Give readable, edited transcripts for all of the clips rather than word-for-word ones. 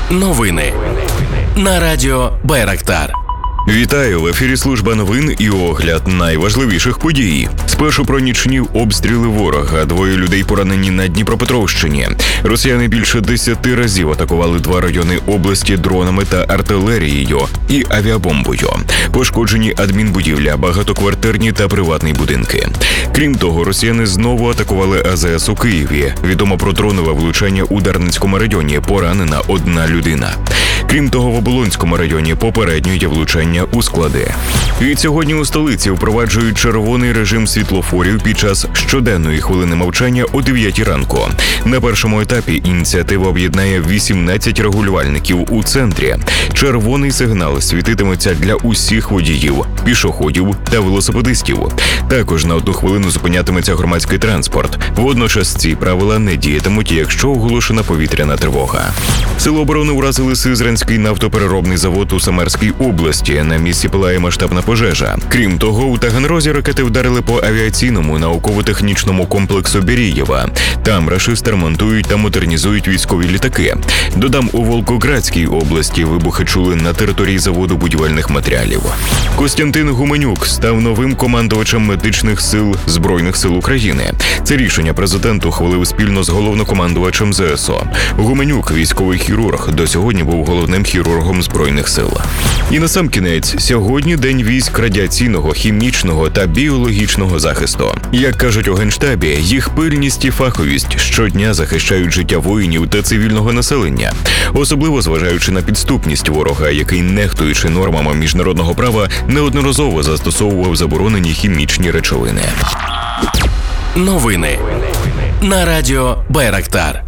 Новини на радіо Байрактар. Вітаю! В ефірі служба новин і огляд найважливіших подій. Спершу про нічні обстріли ворога. 2 людей поранені на Дніпропетровщині. Росіяни більше 10 разів атакували 2 райони області дронами та артилерією і авіабомбою. Пошкоджені адмінбудівля, багатоквартирні та приватні будинки. Крім того, росіяни знову атакували АЗС у Києві. Відомо про дронове влучання у Дарницькому районі. Поранена 1 людина. Крім того, в Оболонському районі попередньо є влучання у склади. І сьогодні у столиці впроваджують червоний режим світлофорів під час щоденної хвилини мовчання о 9 ранку. На першому етапі ініціатива об'єднає 18 регулювальників у центрі. Червоний сигнал світитиметься для усіх водіїв, пішоходів та велосипедистів. Також на 1 хвилину зупинятиметься громадський транспорт. Водночас ці правила не діятимуть, якщо оголошена повітряна тривога. Сили оборони уразили Сизранський нафтопереробний завод у Самарській області. На місці палає масштабна пожежа. Крім того, у Таганрозі ракети вдарили по авіаційному науково-технічному комплексу Берієва. Там рашисти ремонтують та модернізують військові літаки. Додам, у Волгоградській області вибухи чули на території заводу будівельних матеріалів. Костянтин Гуменюк став новим командувачем медичних сил Збройних сил України. Це рішення президент ухвалив спільно з головнокомандувачем ЗСУ. Гуменюк, військовий хірург, до сьогодні був головним хірургом Збройних сил. І насамкінець, сьогодні день військ радіаційного, хімічного та біологічного захисту. Як кажуть у Генштабі, їх пильність і фаховість щодня захищають життя воїнів та цивільного населення. Особливо зважаючи на підступність ворога, який, нехтуючи нормами міжнародного права, неодноразово застосовував заборонені хімічні речовини. Новини на радіо Байрактар.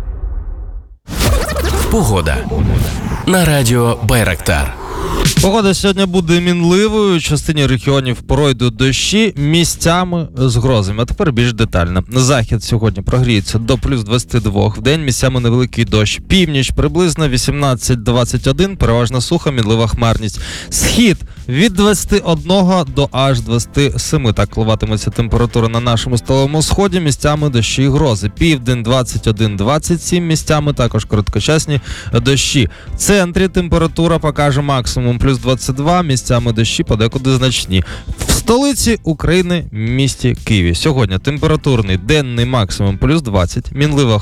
Погода на радіо Байрактар. Погода сьогодні буде мінливою, в частині регіонів пройдуть дощі, місцями з грозами. А тепер більш детально. Захід сьогодні прогріється до плюс 22, вдень місцями невеликий дощ. Північ приблизно 18-21, переважно суха, мінлива хмарність. Схід від 21 до аж 27, так коливатиметься температура на нашому столовому сході, місцями дощі і грози. Південь 21-27, місцями також короткочасні дощі. В центрі температура покаже максимум плюс 22, місцями дощі подекуди значні. В столиці України, місті Києві. Сьогодні температурний денний максимум плюс 20, мінлива